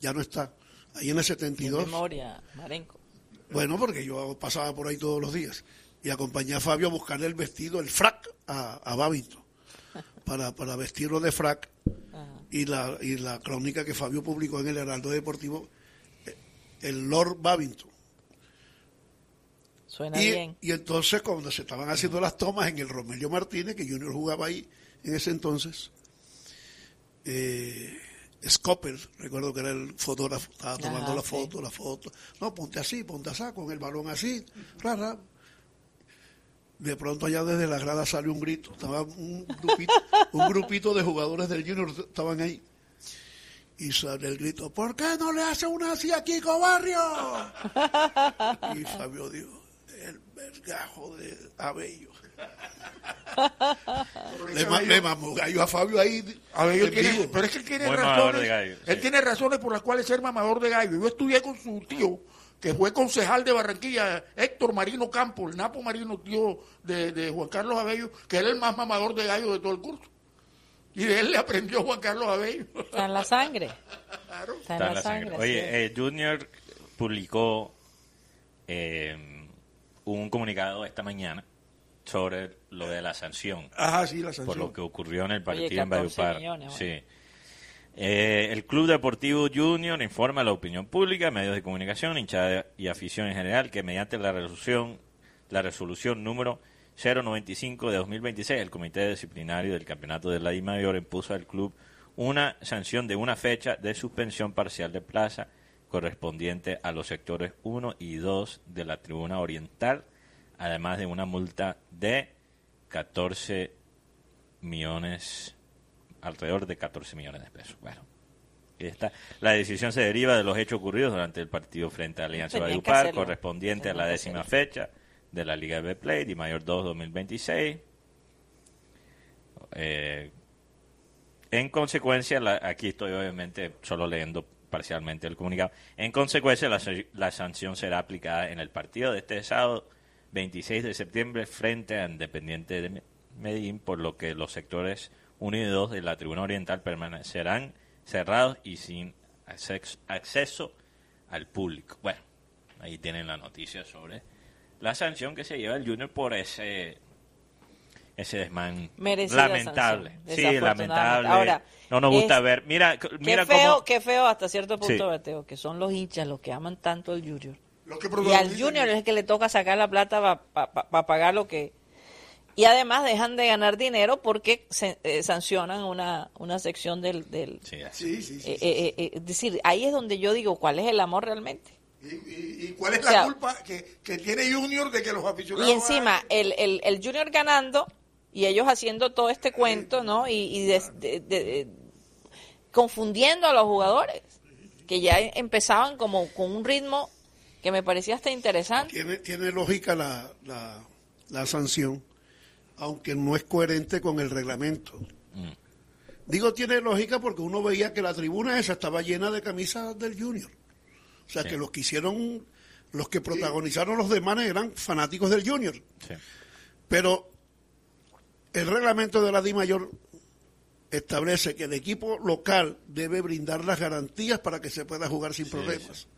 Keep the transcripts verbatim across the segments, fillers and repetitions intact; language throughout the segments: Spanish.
ya no está. Ahí en el setenta y dos. ¿Qué memoria, Marenco? Bueno, porque yo pasaba por ahí todos los días y acompañé a Fabio a buscarle el vestido, el frac, a, a Babington, para, para vestirlo de frac. Y la, y la crónica que Fabio publicó en el Heraldo Deportivo, el Lord Babington. Suena y, bien. Y entonces, cuando se estaban haciendo las tomas en el Romelio Martínez, que Junior jugaba ahí en ese entonces, eh, Scopper, recuerdo que era el fotógrafo, estaba tomando Ajá, la foto, sí. la foto. No, ponte así, ponte así, con el balón así, rara. De pronto allá desde la grada sale un grito, estaba un grupito, un grupito de jugadores del Junior estaban ahí. Y sale el grito, ¿por qué no le hace una así a Kiko Barrio? Y Fabio dijo, el vergajo de Abello. le, ma, le mamó gallo a Fabio ahí. Abello tiene, pero es que él tiene Muy razones, gallo, él sí. tiene razones por las cuales ser mamador de gallo. Yo estudié con su tío, que fue concejal de Barranquilla, Héctor Marino Campos, el Napo Marino, tío de, de Juan Carlos Abello, que era el más mamador de gallo de todo el curso. Y de él le aprendió Juan Carlos Abello. Está en la sangre. Claro. Está en la, la sangre. sangre. Oye, eh, Junior publicó eh, un comunicado esta mañana sobre lo de la sanción. Ajá, sí, la sanción. Por lo que ocurrió en el partido Oye, en Valledupar. Millones, sí. Eh, el Club Deportivo Junior informa a la opinión pública, medios de comunicación, hinchada y afición en general que mediante la resolución, la resolución número cero noventa y cinco de dos mil veintiséis, el Comité Disciplinario del Campeonato de la DIMAYOR impuso al club una sanción de una fecha de suspensión parcial de plaza correspondiente a los sectores uno y dos de la tribuna oriental, además de una multa de catorce millones, alrededor de catorce millones de pesos. Bueno, ahí está. La decisión se deriva de los hechos ocurridos durante el partido frente a Alianza Valledupar, correspondiente a la décima fecha de la Liga B Play, DIMAYOR dos dos mil veintiséis. Eh, en consecuencia, la, aquí estoy obviamente solo leyendo parcialmente el comunicado. En consecuencia, la, la sanción será aplicada en el partido de este sábado veintiséis de septiembre frente a Independiente de Medellín, por lo que los sectores uno y dos de la tribuna oriental permanecerán cerrados y sin acceso, acceso al público. Bueno, ahí tienen la noticia sobre la sanción que se lleva el Junior por ese ese desmán Merecida lamentable. Sanción, sí, lamentable. Ahora, no nos gusta es, ver. Mira, mira qué feo, cómo... qué feo hasta cierto punto, sí. Mateo, que son los hinchas los que aman tanto al Junior. Que y al Junior es el que le toca sacar la plata para pa, pa, pa pagar lo que... Y además dejan de ganar dinero porque se, eh, sancionan una, una sección del... del sí, sí, sí, sí, eh, sí. Eh, eh, es decir, ahí es donde yo digo, ¿cuál es el amor realmente? ¿Y, y, y cuál es o la sea, culpa que, que tiene Junior de que los aficionados... Y encima, hagan... el, el, el Junior ganando y ellos haciendo todo este cuento, ¿no? Y, y de, de, de, de, confundiendo a los jugadores, que ya empezaban como con un ritmo que me parecía hasta interesante. Tiene, tiene lógica la, la, la sanción, aunque no es coherente con el reglamento. Mm. Digo tiene lógica porque uno veía que la tribuna esa estaba llena de camisas del Junior. O sea, sí. que los que hicieron, los que protagonizaron los demanes eran fanáticos del Junior. Sí. Pero el reglamento de la DIMAYOR establece que el equipo local debe brindar las garantías para que se pueda jugar sin sí, problemas. Sí.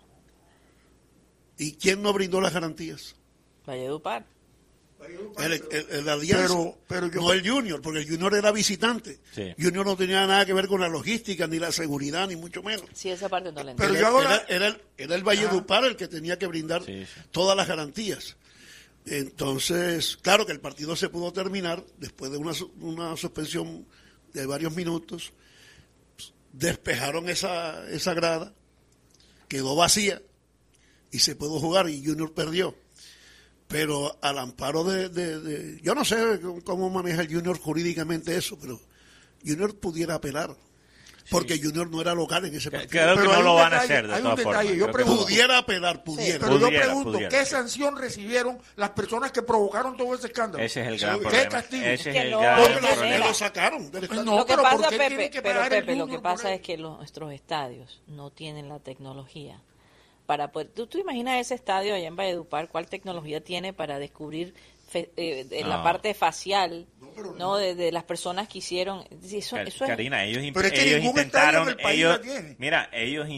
¿Y quién no brindó las garantías? Valledupar. El, el, el, el Alianza, pero, pero yo... no el Junior, porque el Junior era visitante. Sí. Junior no tenía nada que ver con la logística, ni la seguridad, ni mucho menos. Sí, esa parte no la entiendo. Pero era, yo ahora... era, era, el, era el Valledupar ah. el que tenía que brindar sí, sí. todas las garantías. Entonces, claro que el partido se pudo terminar después de una, una suspensión de varios minutos. Despejaron esa, esa grada, quedó vacía y se pudo jugar y Junior perdió. Pero al amparo de, de, de... Yo no sé cómo maneja el Junior jurídicamente eso, pero Junior pudiera apelar. Porque sí. Junior no era local en ese partido. Creo que pero no lo van detalle, a hacer de hay todas un detalle, formas. Yo pregunto, pudiera apelar, pudiera. Sí, pero pudiera, yo pregunto, pudiera. ¿qué sanción recibieron las personas que provocaron todo ese escándalo? Ese es el gran ¿Qué problema. castigo? Ese es que el no, gran porque lo, problema. lo sacaron del estadio. No, lo que pero pasa, ¿por qué Pepe, tienen que pero pagar el Pepe, lo que Junior pasa por es que los, nuestros estadios no tienen la tecnología para poder... ¿Tú, tú imaginas ese estadio allá en Valledupar, cuál tecnología tiene para descubrir fe- eh, de No. la parte facial, No, pero no, no. de, de las personas que hicieron. Eso, Car- eso es, Karina, ellos, Pero es que ellos ningún estadio intentaron, en el país ellos, la tiene. mira, ellos